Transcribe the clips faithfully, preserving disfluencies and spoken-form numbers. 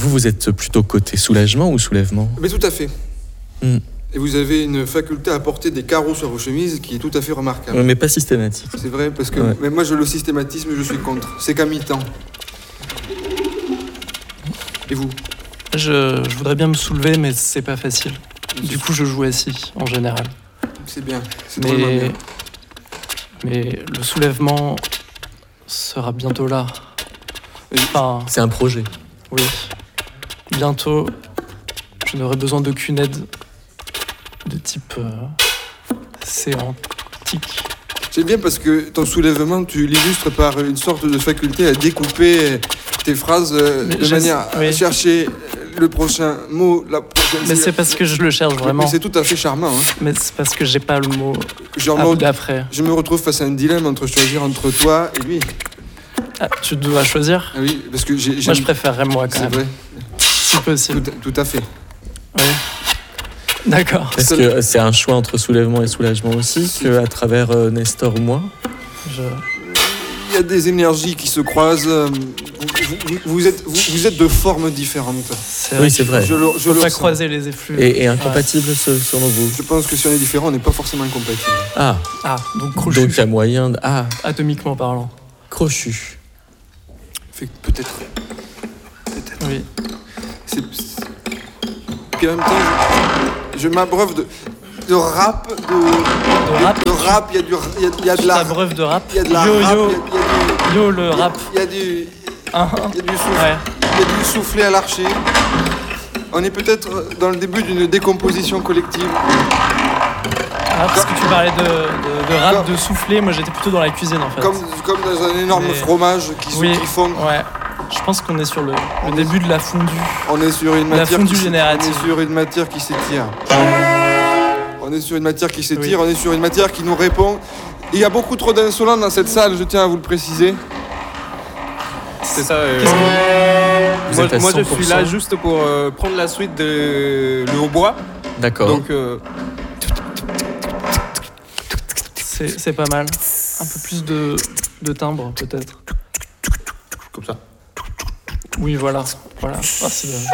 vous, vous êtes plutôt côté soulagement ou soulèvement ? Mais tout à fait. Mm. Et vous avez une faculté à porter des carreaux sur vos chemises qui est tout à fait remarquable. Mais pas systématique. C'est vrai, parce que Ouais. mais moi, je, le systématisme, je suis contre. C'est qu'à mi-temps. Et vous ? Je, je voudrais bien me soulever, mais c'est pas facile. Du coup, je joue assis, en général. C'est bien. C'est drôlement Mais, bien. mais le soulèvement sera bientôt là. Enfin, C'est un projet. oui. Bientôt, je n'aurai besoin d'aucune aide de type euh, séantique. C'est bien parce que ton soulèvement, tu l'illustres par une sorte de faculté à découper tes phrases euh, Mais de je- manière à oui. chercher le prochain mot, la prochaine Mais c'est parce que je le cherche vraiment. Mais c'est tout à fait charmant. Hein. Mais c'est parce que j'ai pas le mot Genre, ah, moi, d'après. je me retrouve face à un dilemme entre choisir entre toi et lui. Ah, tu dois choisir. Ah oui, parce que j'ai. Moi, j'aime- je préférerais moi quand C'est même, vrai, si possible. tout, tout à fait. Oui. D'accord. Est-ce que c'est un choix entre soulèvement et soulagement aussi, qu'à travers euh, Nestor ou moi ? Je... Il y a des énergies qui se croisent. euh, Vous, vous- vous êtes, vous, vous êtes de formes différentes. C'est Oui, c'est vrai. Je le, je Faut le pas ressens. croiser les effluves. Et, et incompatible ce- selon vous ? Je pense que si on est différent, on n'est pas forcément compatible. Ah, Ah, donc crochu, donc il y a moyen de... Ah, atomiquement parlant. crochu. Fait que peut-être. Peut-être. Oui. C'est. c'est- Puis en même temps, je, je m'abreuve de, de rap, de. De rap De rap, il y a du, il y a, il y a de Tu la. t'abreuves de rap. Il y a de la Yo, rap, yo, il y a- il y a du- yo, le rap. Il y a du. Hein, Il y a du souffle. ouais. Il y a du soufflet à l'archer. On est peut-être dans le début d'une décomposition collective. Ah, parce que tu parlais de, de, de rap, Comme- de souffler. Moi, j'étais plutôt dans la cuisine, en fait. Comme, comme dans un énorme Mais- fromage qui, se- Oui, qui fond. ouais. Je pense qu'on est sur le, le début de la fondue. On est sur une La matière. fondue qui s'é- générative. On est sur une matière qui s'étire. On est sur une matière qui s'étire, Oui. on est sur une matière qui nous répond. Il y a beaucoup trop d'insolents dans cette salle, je tiens à vous le préciser. C'est ça. euh, Qu'est-ce que... Vous moi, êtes à moi, je cent pour suis cent. là juste pour euh, prendre la suite de le hautbois. D'accord. Donc, euh, C'est, c'est pas mal. Un peu plus de, de timbre, peut-être. comme ça. Oui, voilà. voilà. Ah, c'est bien.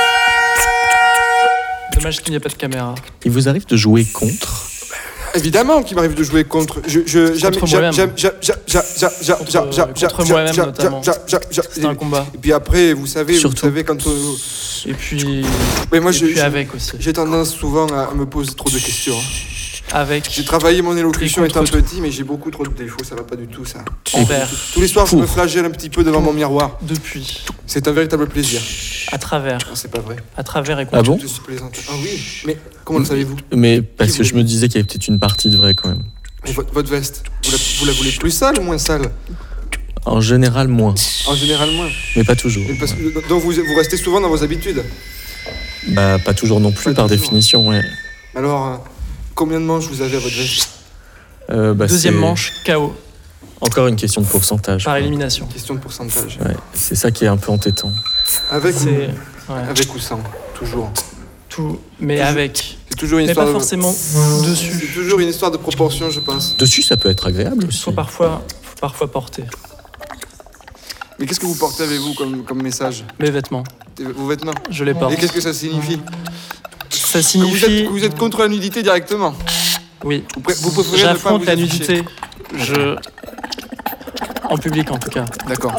Dommage qu'il n'y ait pas de caméra. Il vous arrive de jouer contre ? Évidemment qu'il m'arrive de jouer contre. Je, je, jamais, Contre jamais, moi-même. jamais, jamais, jamais, jamais, jamais, Contre- jamais, jamais, contre jamais, moi-même, jamais, notamment. jamais, jamais, jamais. C'est un combat. Et puis après, vous savez, vous Surtout. savez quand on... Et puis, Mais moi, et je- puis je- avec aussi. j'ai tendance souvent à me poser trop de questions. hein. Avec. J'ai travaillé mon élocution Et contre étant petit, mais j'ai beaucoup trop de défauts, ça va pas du tout, ça. Envers. Tous les soirs, je me Pour. flagelle un petit peu devant mon miroir. Depuis. C'est un véritable plaisir. À travers. Ah, c'est pas vrai. À travers et contre. Ah bon ? Je suis plaisante. Ah oui, mais comment le savez-vous? Mais parce Qui que vous- je me disais qu'il y avait peut-être une partie de vrai quand même. Mais votre, votre veste, vous la, vous la voulez plus sale ou moins sale? En général, moins. En général, moins. Mais pas toujours. Mais parce que- donc vous, vous restez souvent dans vos habitudes. Bah, pas toujours non plus, Pas par toujours. définition, ouais. Alors, euh, combien de manches vous avez à votre veste? Euh, bah, Deuxième c'est manche, K O. Encore une question de pourcentage. Par élimination. Question de pourcentage. Ouais, c'est ça qui est un peu entêtant. Avec ou, C'est. Ouais. avec ou sans? Toujours. Tout. Mais Toujours. avec. C'est toujours une Mais histoire pas de... forcément C'est dessus. toujours une histoire de proportion, je pense. Dessus, ça peut être agréable Il aussi. faut parfois, faut parfois porter Mais qu'est-ce que vous portez avec vous comme, comme message? mes vêtements. Vos vêtements? Je les porte. Et qu'est-ce que ça signifie? Ça Que vous, signifie. êtes, que vous êtes contre la nudité directement? Oui. Vous, pré- vous préférez ne pas J'affronte vous la afficher. nudité. Je. En public en tout cas. D'accord.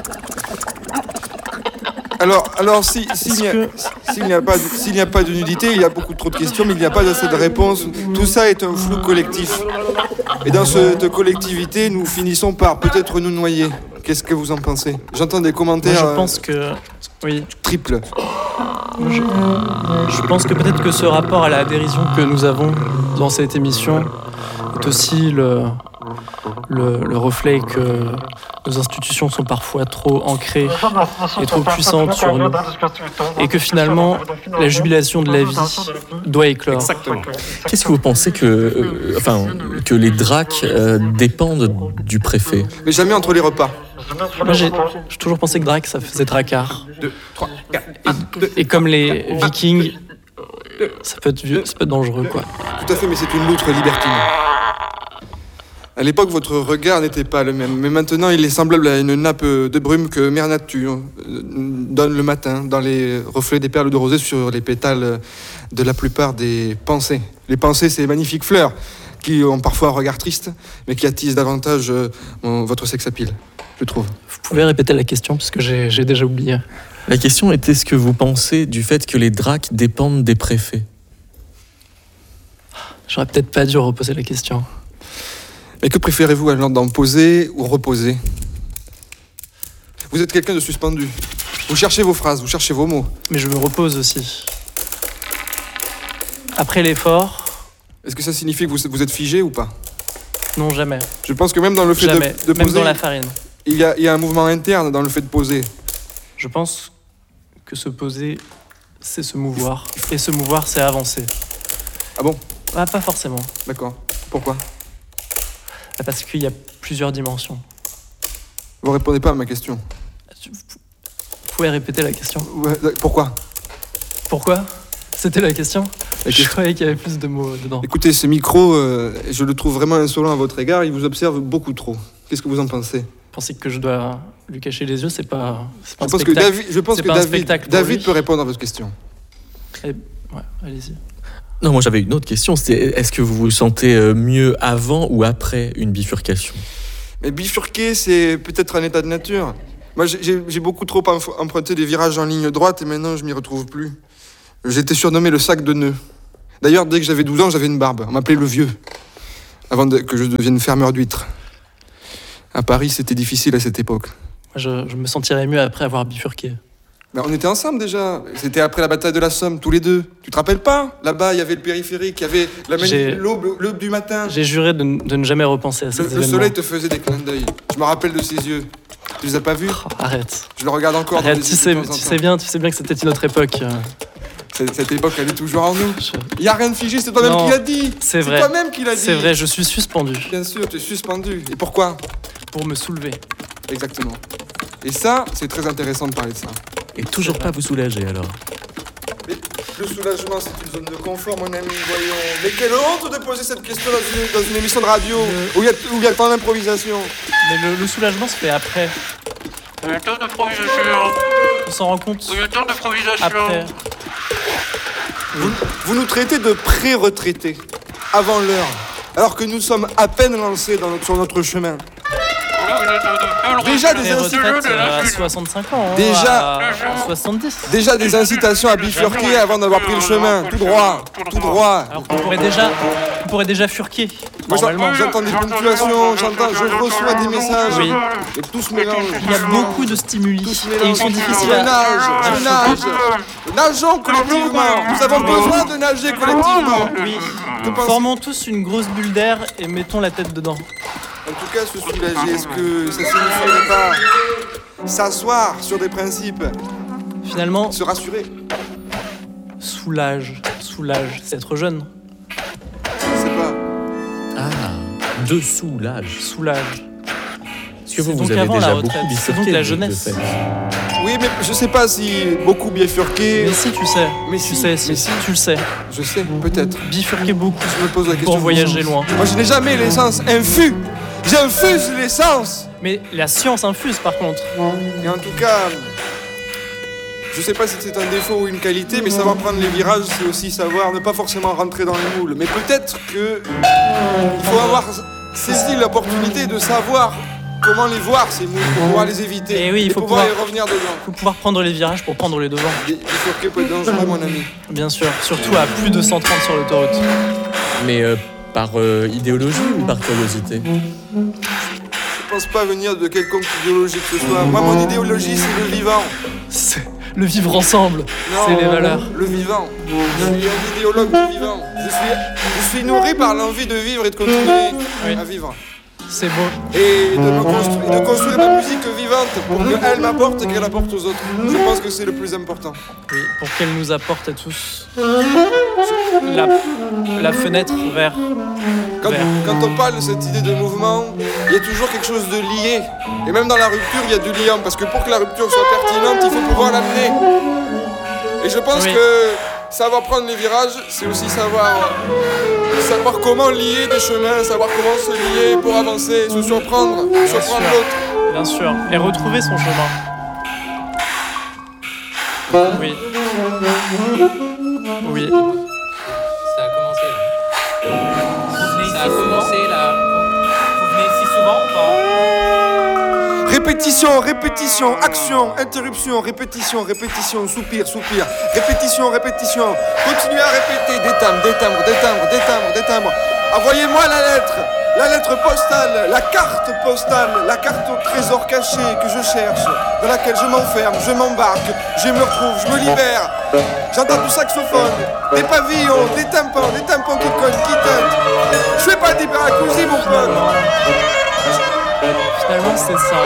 Alors, alors si, s'il Est-ce n'y a, que- s'il n'y a pas de, s'il n'y a pas de nudité, il y a beaucoup trop de questions, mais il n'y a pas assez de réponses. Tout ça est un flou collectif. Et dans cette collectivité, nous finissons par peut-être nous noyer. Qu'est-ce que vous en pensez? J'entends des Moi, commentaires je euh, pense que. Oui. triples. Moi, Je, je pense que peut-être que ce rapport à la dérision que nous avons dans cette émission est aussi le, le, le reflet que nos institutions sont parfois trop ancrées et trop puissantes sur nous. Et que finalement, la jubilation de la vie doit éclore. Exactement. Qu'est-ce que vous pensez que, euh, enfin, que les dracs euh, dépendent du préfet? Mais jamais entre les repas. Moi, j'ai j'ai toujours pensé que Drac, ça faisait dracard. deux, trois, quatre, un, deux. Et comme les vikings, ça peut être, vieux, ça peut être dangereux, quoi. Tout à fait, mais c'est une loutre libertine. À l'époque, votre regard n'était pas le même, mais maintenant, il est semblable à une nappe de brume que Mère Nature donne le matin dans les reflets des perles de rosée sur les pétales de la plupart des pensées. Les pensées, c'est magnifiques fleurs qui ont parfois un regard triste, mais qui attisent davantage euh, votre sex appeal, je trouve. Vous pouvez répéter la question, parce que j'ai, j'ai déjà oublié. La question était ce que vous pensez du fait que les dracs dépendent des préfets. J'aurais peut-être pas dû reposer la question. Et que préférez-vous alors d'en poser ou reposer? Vous êtes quelqu'un de suspendu. Vous cherchez vos phrases, vous cherchez vos mots. Mais je me repose aussi. Après l'effort... Est-ce que ça signifie que vous, vous êtes figé ou pas? Non, jamais. Je pense que même dans le fait jamais. de, de même poser... dans la farine. Il y, a, il y a un mouvement interne dans le fait de poser. Je pense que se poser, c'est se mouvoir. Et se mouvoir, c'est avancer. Ah bon? Ah, pas forcément. D'accord. Pourquoi? Parce qu'il y a plusieurs dimensions. Vous répondez pas à ma question. Vous pouvez répéter la question? Ouais, pourquoi? Pourquoi? C'était la question? La Je question. croyais qu'il y avait plus de mots dedans. Écoutez, ce micro, euh, je le trouve vraiment insolent à votre égard. Il vous observe beaucoup trop. Qu'est-ce que vous en pensez? Vous pensez que je dois lui cacher les yeux? C'est pas, c'est pas Je un pense que spectacle. David, je pense C'est que pas un David, spectacle pour David lui. peut répondre à votre question. Et- Ouais, allez-y. Non, moi j'avais une autre question, c'est est-ce que vous vous sentez euh, mieux avant ou après une bifurcation? Mais bifurquer, c'est peut-être un état de nature. Moi, j'ai- j'ai j'ai beaucoup trop enf- emprunté des virages en ligne droite et maintenant, je m'y retrouve plus. J'étais surnommé le sac de nœuds. D'ailleurs, dès que j'avais douze ans, j'avais une barbe. On m'appelait le vieux, avant de- que je devienne fermeur d'huîtres. À Paris, c'était difficile à cette époque. Moi, je, je me sentirais mieux après avoir bifurqué. Mais on était ensemble déjà. C'était après la bataille de la Somme, tous les deux. Tu te rappelles pas? Là-bas, il y avait le périphérique, il y avait la mani- J'ai- l'aube l'aube du matin. J'ai juré de, n- de ne jamais repenser à ces Le, le événements. soleil te faisait des clins d'œil. Je me rappelle de ses yeux. Tu les as pas vus? Oh, arrête. Je le regarde encore. dans Arrête, les tu yeux sais, de temps en tu temps. sais bien, tu sais bien que c'était une autre époque. euh. Cette, cette époque, elle est toujours en nous. Je- Il y a rien de figé, c'est toi-même Non, qui l'as dit. c'est vrai. toi-même qui l'as dit. C'est vrai, je suis suspendu Bien sûr, tu es suspendu. Et pourquoi? pour me soulever. Exactement. Et ça, c'est très intéressant de parler de ça. Et toujours pas vous soulager alors? Mais le soulagement, c'est une zone de confort, mon ami, voyons. Mais quelle honte de poser cette question dans une, dans une émission de radio où il y a, où il y a tant d'improvisation. Mais le, le soulagement se fait après. Il y a tant d'improvisation. On s'en rend compte Il y a tant d'improvisation. après. Vous, vous nous traitez de pré-retraités, avant l'heure, alors que nous sommes à peine lancés dans notre- sur notre chemin. Déjà des Les insultes. retraites euh, à soixante-cinq ans. hein, Déjà. à, à soixante-dix. Déjà des incitations à bifurquer avant d'avoir pris le chemin, tout droit, tout droit. Alors qu'on pourrait déjà, on pourrait déjà furquer. Moi, j'en- Normalement. j'entends des ponctuations, j'entends, je reçois des messages, Oui. et tout se mélange. Il y a beaucoup de stimuli Tout se et mélange. ils sont difficiles Je à. nage, je nage. Nageons collectivement. Nous avons besoin de nager collectivement. Oui. Que pensez- Formons tous une grosse bulle d'air et mettons la tête dedans. En tout cas, se soulager, est-ce que ça signifierait pas s'asseoir sur des principes, Finalement, se rassurer? soulage, soulage, c'est être jeune. Je sais pas. Ah, de soulage. Soulage. Est-ce que C'est vous, donc vous avez avant déjà la beaucoup retraite, c'est bifurqué donc la de- de jeunesse. fait? Oui, mais je sais pas si beaucoup bifurqué. Mais si tu sais, Mais tu si, sais, si, mais si. tu le sais. Je sais, peut-être. Bifurquer beaucoup Je me pose la question. pour voyager loin. Moi, je n'ai jamais l'essence infus. J'infuse l'essence. Mais la science infuse par contre. Et en tout cas, je sais pas si c'est un défaut ou une qualité, mais savoir prendre les virages, c'est aussi savoir ne pas forcément rentrer dans les moules. Mais peut-être que il faut avoir saisi l'opportunité de savoir comment les voir, ces moules, pour pouvoir les éviter. Et oui, il et faut pouvoir pouvoir- y revenir dedans. Faut pouvoir prendre les virages pour prendre les devants. Bifurquer peut être dangereux, mon ami. Bien sûr, surtout à plus de cent trente sur l'autoroute. Mais euh, par euh, idéologie ou par curiosité? Je pense pas venir de quelconque idéologie que ce soit. Moi, mon idéologie, c'est le vivant. C'est le vivre ensemble, Non, c'est les valeurs. Le vivant. Je suis un idéologue du vivant. Je suis, je suis nourri par l'envie de vivre et de continuer Oui. à vivre. C'est beau. Et de, me construire, de construire ma musique vivante pour qu'elle m'apporte et qu'elle apporte aux autres. Je pense que c'est le plus important. Oui, pour qu'elle nous apporte à tous la, la fenêtre vers. Quand, vers. quand on parle de cette idée de mouvement, il y a toujours quelque chose de lié. Et même dans la rupture, il y a du liant. Parce que pour que la rupture soit pertinente, il faut pouvoir l'amener. Et je pense Oui. que savoir prendre les virages, c'est aussi savoir savoir comment lier des chemins, savoir comment se lier pour avancer, se surprendre, surprendre sûr. l'autre. Bien sûr. Et retrouver son chemin. Oui. Oui. Ça a commencé là. Ça a commencé là. Vous venez ici souvent ou pas? Répétition, répétition, action, interruption, répétition, répétition, soupir, soupir, répétition, répétition. Continuez à répéter, des timbres, des timbres, des timbres, des timbres, des timbres. Envoyez-moi la lettre, la lettre postale, la carte postale, la carte au trésor caché que je cherche, dans laquelle je m'enferme, je m'embarque, je me retrouve, je me libère. J'entends du saxophone, des pavillons, des tympans, des tympans qui cognent, qui teintent. Je fais pas d'hyperacousie, mon pote. Finalement, c'est ça.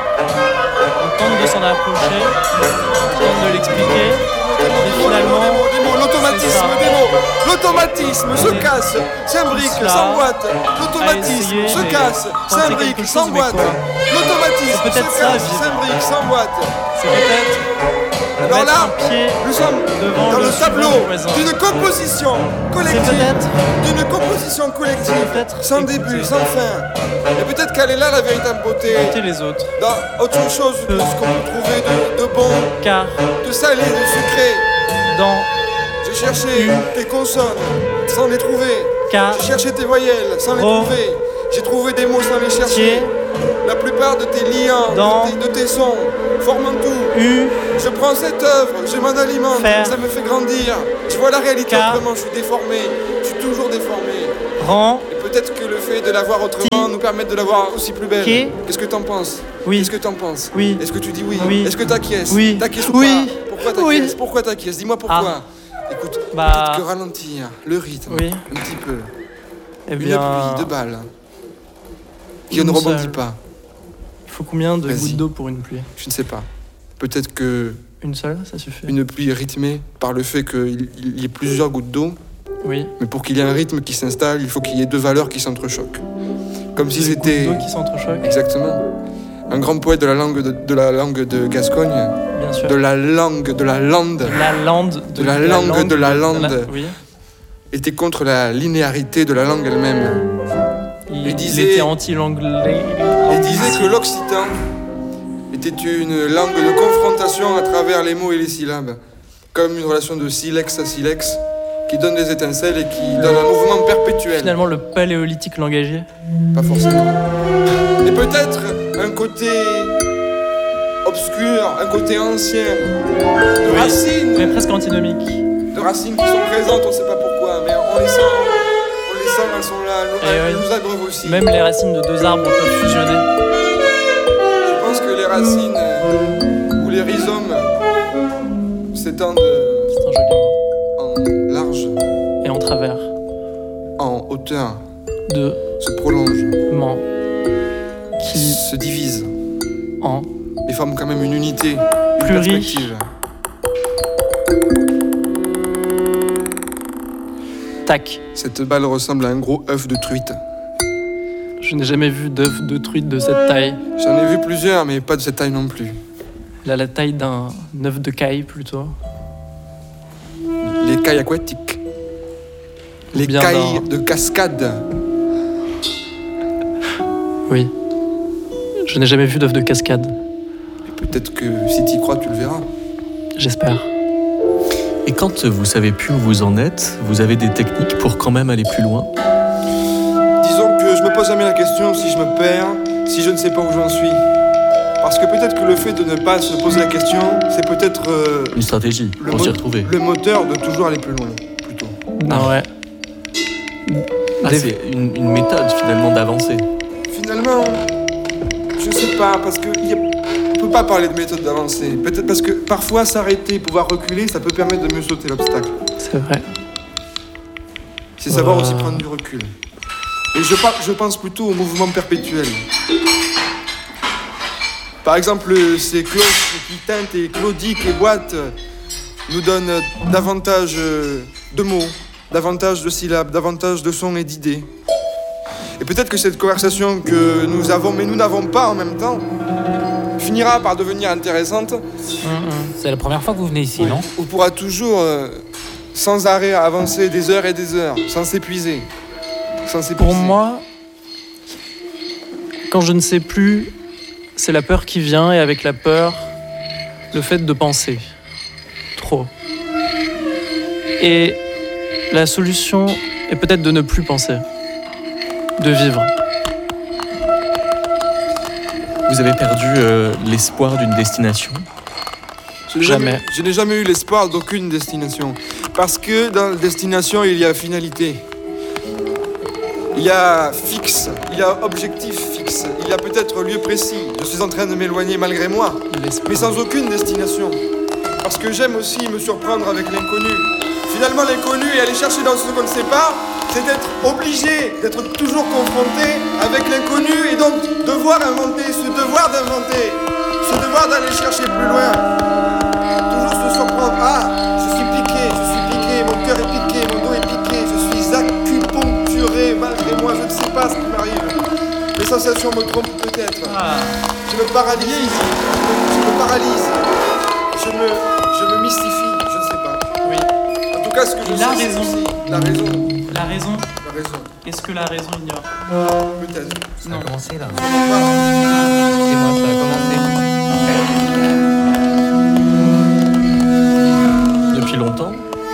On tente de s'en approcher, on tente de l'expliquer, mais finalement, Des mots, des mots, l'automatisme c'est ça. des mots, l'automatisme se casse, s'imbrique, Cela s'emboîte, à l'automatisme essayer, se mais casse, tenter s'imbrique, quelque chose, s'emboîte, mais quoi? l'automatisme C'est se peut-être ça, casse, vivre. s'imbrique, s'emboîte. c'est peut-être Alors mettre là, un pied nous sommes devant dans le le tableau suivant voisin. d'une composition C'est collective, peut-être d'une composition collective, C'est peut-être sans écouter. début, sans fin. Et peut-être qu'elle est là la véritable beauté, écouter les autres. dans autre chose que ce qu'on peut trouver de, de bon, Car de salé, de sucré. dans J'ai cherché tes consonnes sans les trouver. Car J'ai cherché tes voyelles sans les Ro. trouver. J'ai trouvé des mots sans les chercher. Tier. La plupart de tes liens, Dans. de tes, de tes sons, forment un tout. U Je prends cette œuvre, je m'en alimente, Faire. ça me fait grandir. Je vois la réalité Car. autrement, je suis déformé. Je suis toujours déformé. rend Et peut-être que le fait de la voir autrement nous permet de la voir aussi plus belle. Qui. Qu'est-ce que t'en penses? Oui. Qu'est-ce que t'en penses? Oui. Est-ce que tu dis oui? Oui. Est-ce que t'acquiesces? Oui. T'acquiesces ou Oui. pas? Pourquoi Oui. t'acquiesces? Pourquoi t'acquiesces? Dis-moi pourquoi. Ah. Écoute, Bah. peut-être que ralentir le rythme Oui. un petit peu. Eh Une bien, pluie de balles qui une ne rebondit seule. pas. il faut combien de Vas-y. gouttes d'eau pour une pluie? Je ne sais pas. Peut-être que Une seule, ça suffit. une pluie est rythmée par le fait qu'il il y ait plusieurs gouttes d'eau, Oui. mais pour qu'il y ait un rythme qui s'installe, il faut qu'il y ait deux valeurs qui s'entrechoquent. Comme si Des gouttes c'était d'eau qui s'entrechoquent. exactement un grand poète de la langue de, de la langue de Gascogne, Bien sûr. de la langue de la lande, La lande De la langue de la lande. Oui. était contre la linéarité de la langue elle-même. Il, Il il disait- était anti-langlais. Il disait que l'occitan était une langue de confrontation à travers les mots et les syllabes, comme une relation de silex à silex qui donne des étincelles et qui donne un mouvement perpétuel. Finalement, le paléolithique langagier. Pas forcément. Et peut-être un côté obscur, un côté ancien, de Oui. racines, Mais presque antinomique. de racines qui sont présentes, on ne sait pas pourquoi, mais on les sent, on les sent, elles sont là, elles, Eh elles oui. nous abreuvent aussi. Même les racines de deux arbres peuvent fusionner. Je pense que les racines euh, ou les rhizomes s'étendent euh, C'est un joli mot. en large, Et en travers en hauteur, de se prolongent, ment qui se divisent, en mais forment quand même une unité, une Plus riche. perspective. tac. Cette balle ressemble à un gros œuf de truite. Je n'ai jamais vu d'œuf de truite de cette taille. J'en ai vu plusieurs, mais pas de cette taille non plus. Il a la taille d'un œuf de caille plutôt. Les cailles aquatiques. Les bien cailles d'un- de cascade. Oui. Je n'ai jamais vu d'œuf de cascade. Et peut-être que si tu y crois, tu le verras. J'espère. Et quand vous savez plus où vous en êtes, vous avez des techniques pour quand même aller plus loin? Disons que je me pose jamais la question si je me perds, si je ne sais pas où j'en suis. Parce que peut-être que le fait de ne pas se poser la question, c'est peut-être euh, Une stratégie le, pour s'y mo- retrouver. le moteur de toujours aller plus loin, plutôt. Ah ouais. Ah, Des- c'est une, une méthode finalement d'avancer. Finalement, je sais pas, parce que y a- on peut pas parler de méthode d'avancée. Peut-être parce que parfois s'arrêter, pouvoir reculer, ça peut permettre de mieux sauter l'obstacle. C'est vrai. C'est savoir Euh. aussi prendre du recul. Et je, par- je pense plutôt au mouvement perpétuel. Par exemple, ces cloches qui teintent et claudiquent et boitent nous donnent davantage euh, de mots, davantage de syllabes, davantage de sons et d'idées. Et peut-être que cette conversation que nous avons, mais nous n'avons pas en même temps, finira par devenir intéressante, C'est la première fois que vous venez ici, non? ou pourra toujours, euh, sans arrêt, avancer des heures et des heures, sans s'épuiser. sans s'épuiser. Pour moi, quand je ne sais plus, c'est la peur qui vient, et avec la peur, le fait de penser trop. Et la solution est peut-être de ne plus penser, de vivre. Vous avez perdu euh, l'espoir d'une destination? Je n'ai Jamais. Je n'ai jamais eu l'espoir d'aucune destination. Parce que dans la destination, il y a finalité. Il y a fixe, il y a objectif fixe, il y a peut-être lieu précis. Je suis en train de m'éloigner malgré moi, mais sans aucune destination. Parce que j'aime aussi me surprendre avec l'inconnu. Finalement, l'inconnu et aller chercher dans ce qu'on ne sait pas, c'est d'être obligé, d'être toujours confronté avec l'inconnu et donc devoir inventer, ce devoir d'inventer, ce devoir d'aller chercher plus loin. Toujours se surprendre. Ah, je suis piqué, je suis piqué, mon cœur est piqué, mon dos est piqué, je suis acupuncturé malgré moi, je ne sais pas ce qui m'arrive. Les sensations me trompent peut-être. Ah. Je me paralyse, je me paralyse, je me, je me mystifie, je ne sais pas. Oui. En tout cas, ce que je Et sais, la c'est raison. aussi la raison, La raison, la raison, est-ce que la raison ignore? peut-être. Ça a commencé là. Voilà. C'est moi, ça a commencé. Depuis longtemps?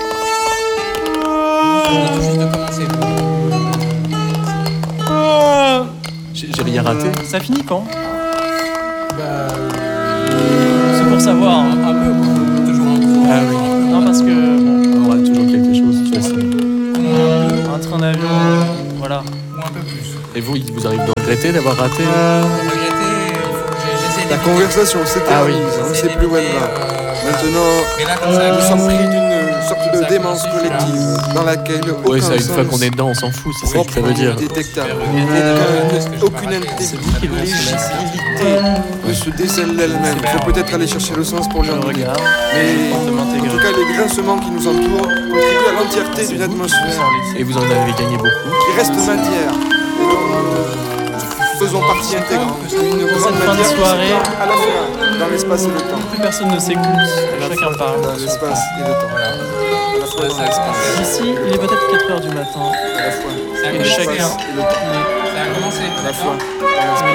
On vient tout juste de commencer. J'ai j'ai rien raté? Ça finit quand? Bah, C'est pour savoir. hein. un peu, quoi. Toujours un peu. Ah oui. Non, parce que bon, On aura toujours quelque chose de toute façon. un train d'avion, voilà. Ou un peu plus. Et vous, il vous arrive de regretter d'avoir raté? Regretter, il faut que j'ai- j'essaie La d'éviter. conversation s'est Ah oui. terminée, on ne J'essaie sait plus où elle d'éviter, va. euh, Maintenant, Mais là, comme ça a nous sommes commencé, pris d'une sorte Ça de a démence commencé, collective dans laquelle Ouais, aucun ça, une fois sens qu'on est dedans, on s'en fout, c'est ça que propre ça veut dire. n'est détectable. regretter de- de ce que je Aucune me rappelle. intelligibilité ne se décèle d'elle-même. Il faut peut-être aller chercher le sens pour Je lui en donner. regarde, Mais je tente de en m'intégrer. tout cas, les grincements qui nous entourent contribuent à l'entièreté d'une atmosphère Et vous en avez gagné beaucoup. qui reste matière. Et dont nous faisons partie intégrante. Une grande cette fin de matière qui soirée, s'étend à la fois dans l'espace et le temps. Plus personne ne s'écoute, chacun parle. Dans l'espace et le temps. À la fois dans l'espace Ici, il est peut-être quatre heures du matin. à la fois Ça a Et commencé, chacun hein. et le temps. n'est Ça a commencé. À la fois dans l'espace.